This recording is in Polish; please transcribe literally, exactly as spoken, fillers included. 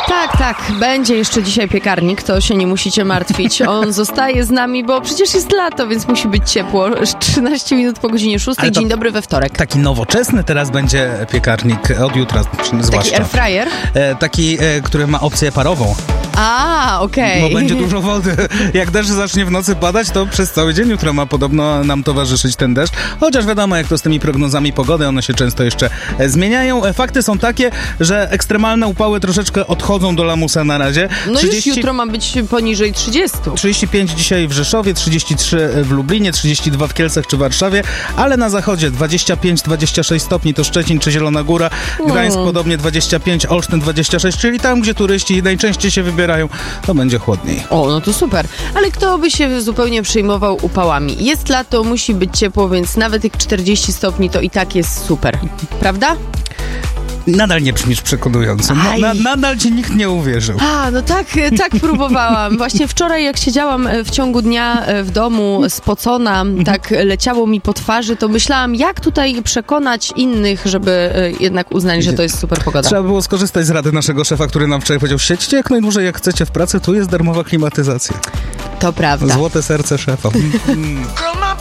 Tak, tak, będzie jeszcze dzisiaj piekarnik, to się nie musicie martwić. On zostaje z nami, bo przecież jest lato, więc musi być ciepło. trzynaście minut po godzinie szóstej. Dzień dobry we wtorek. Taki nowoczesny teraz będzie piekarnik od jutra zwłaszcza. Taki airfryer? E, taki, e, który ma opcję parową. A, okej. Okay. Bo będzie dużo wody. Jak deszcz zacznie w nocy padać, to przez cały dzień jutro ma podobno nam towarzyszyć ten deszcz. Chociaż wiadomo, jak to z tymi prognozami pogody, one się często jeszcze zmieniają. Fakty są takie, że ekstremalne upały troszeczkę odchodzą do lamusa na razie. No trzydzieści... już jutro ma być poniżej trzydzieści. trzydzieści pięć dzisiaj w Rzeszowie, trzydzieści trzy w Lublinie, trzydzieści dwa w Kielcach czy Warszawie, ale na zachodzie dwadzieścia pięć dwadzieścia sześć stopni to Szczecin czy Zielona Góra, Gdańsk mm. podobnie dwadzieścia pięć, Olsztyn dwadzieścia sześć, czyli tam, gdzie turyści najczęściej się wybierają, to będzie chłodniej. O, no to super. Ale kto by się zupełnie przejmował upałami? Jest lato, musi być ciepło, więc nawet jak czterdzieści stopni to i tak jest super. Prawda? Nadal nie brzmisz przekonująco. Na, na, nadal ci nikt nie uwierzył. A, no tak, tak próbowałam. Właśnie wczoraj, jak siedziałam w ciągu dnia w domu spocona, tak leciało mi po twarzy, to myślałam, jak tutaj przekonać innych, żeby jednak uznać, że to jest super pogoda. Trzeba było skorzystać z rady naszego szefa, który nam wczoraj powiedział, siedźcie jak najdłużej, jak chcecie w pracy, tu jest darmowa klimatyzacja. To prawda. Złote serce szefa.